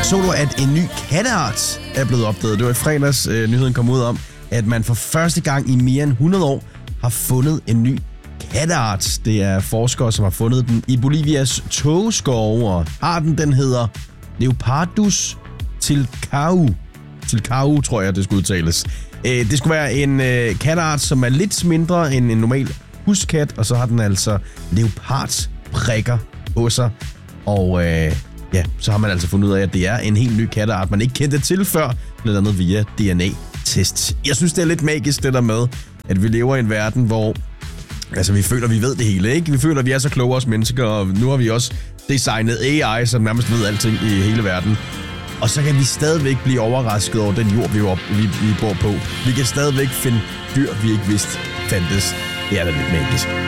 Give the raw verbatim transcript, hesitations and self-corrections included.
Så du, at en ny katteart er blevet opdaget? Det var i fredags, øh, nyheden kom ud om, at man for første gang i mere end hundrede år har fundet en ny katteart. Det er forskere, som har fundet den i Bolivias tågeskove, og arten den hedder Leopardus tilcau. Tilcau, tror jeg, det skulle udtales. Øh, det skulle være en øh, katteart, som er lidt mindre end en normal huskat, og så har den altså leopardsprikker på sig. Og øh, ja, så har man altså fundet ud af, at det er en helt ny katteart, man ikke kendte til før, blandt andet via D N A-test. Jeg synes, det er lidt magisk, det der med, at vi lever i en verden, hvor altså, vi føler, vi ved det hele, ikke? Vi føler, vi er så kloge os mennesker, og nu har vi også designet A I, som nærmest ved alting i hele verden. Og så kan vi stadigvæk blive overrasket over den jord, vi, op, vi, vi bor på. Vi kan stadigvæk finde dyr, vi ikke vidste fandtes. Det er da lidt magisk.